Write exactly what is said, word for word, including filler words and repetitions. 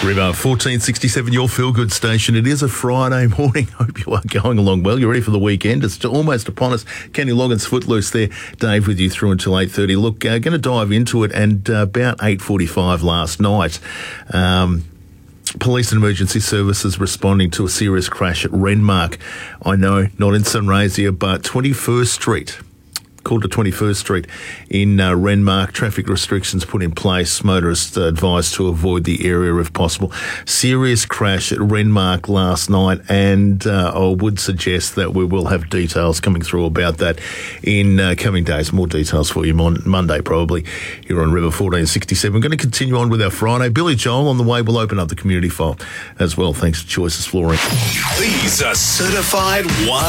River, fourteen sixty-seven, your feel-good station. It is a Friday morning. Hope you are going along well. You're ready for the weekend. It's almost upon us. Kenny Loggins, Footloose there. Dave with you through until eight thirty. Look, uh, going to dive into it. And uh, about eight forty-five last night, um, Police and Emergency Services responding to a serious crash at Renmark. I know, not in Sunraysia, but twenty-first Street. Called to twenty-first Street in uh, Renmark. Traffic restrictions put in place. Motorists uh, advised to avoid the area if possible. Serious crash at Renmark last night, and uh, I would suggest that we will have details coming through about that in uh, coming days. More details for you on Monday, probably, here on River fourteen sixty-seven. We're going to continue on with our Friday. Billy Joel on the way. We'll open up the community file as well, thanks to Choices Flooring. These are certified one